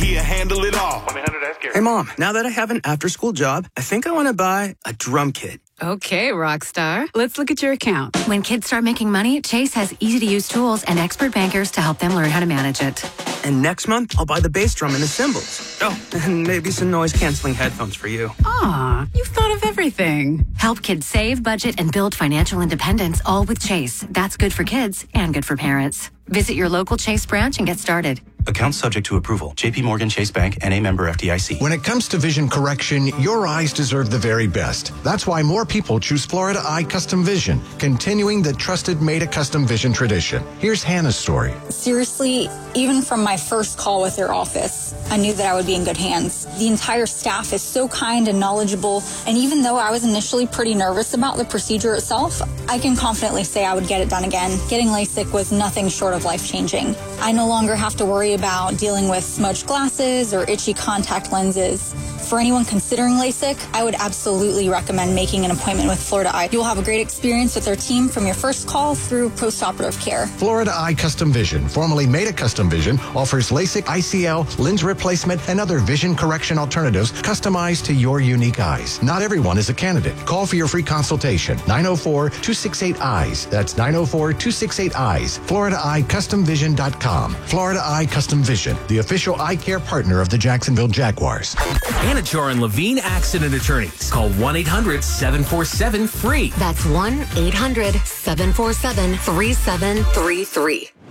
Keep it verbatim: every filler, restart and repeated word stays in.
he'll handle it all. Hey, Mom, now that I have an after-school job, I think I want to buy a drum kit. Okay, Rockstar. Let's look at your account. When kids start making money, Chase has easy-to-use tools and expert bankers to help them learn how to manage it. And next month, I'll buy the bass drum and the cymbals. Oh, and maybe some noise-canceling headphones for you. Aw, you've thought of everything. Help kids save, budget, and build financial independence, all with Chase. That's good for kids and good for parents. Visit your local Chase branch and get started. Account subject to approval. J P Morgan Chase Bank N A member F D I C. When it comes to vision correction, your eyes deserve the very best. That's why more people choose Florida Eye Custom Vision, continuing the trusted made a custom vision tradition. Here's Hannah's story. Seriously, even from my first call with their office, I knew that I would be in good hands. The entire staff is so kind and knowledgeable, and even though I was initially pretty nervous about the procedure itself, I can confidently say I would get it done again. Getting LASIK was nothing short of life-changing. I no longer have to worry about dealing with smudged glasses or itchy contact lenses. For anyone considering LASIK, I would absolutely recommend making an appointment with Florida Eye. You'll have a great experience with their team from your first call through post-operative care. Florida Eye Custom Vision, formerly Made a Custom Vision, offers LASIK, I C L, lens replacement, and other vision correction alternatives customized to your unique eyes. Not everyone is a candidate. Call for your free consultation. nine oh four, two six eight, eyes. That's nine oh four, two six eight, eyes. Florida Eye Custom Vision dot com. Florida Eye Custom Vision, the official eye care partner of the Jacksonville Jaguars. Anachar and Levine Accident Attorneys. Call one eight hundred, seven four seven, F R E E. That's one eight hundred, seven four seven, three seven three three.